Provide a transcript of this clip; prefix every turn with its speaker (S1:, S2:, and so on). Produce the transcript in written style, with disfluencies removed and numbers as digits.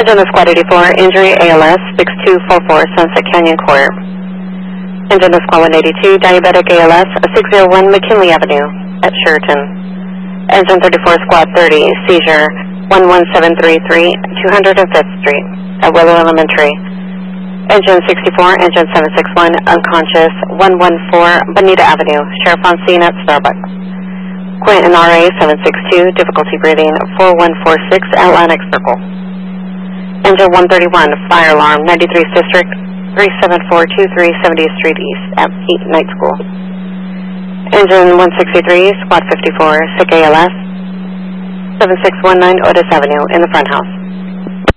S1: Engine to Squad 84, injury ALS 6244 Sunset Canyon Court. Engine to Squad 182, diabetic ALS 601 McKinley Avenue at Sheraton. Engine 34, Squad 30, seizure 11733, 205th Street at Willow Elementary. Engine 64, engine 761, unconscious 114 Bonita Avenue, Sheriff on scene at Starbucks. Quentin RA 762, difficulty breathing 4146 Atlantic Circle. Engine 131, fire alarm 93th District, 37423 70th Street East at Night School. Engine 163, Squad 54, sick ALS 7619 Otis Avenue in the front house.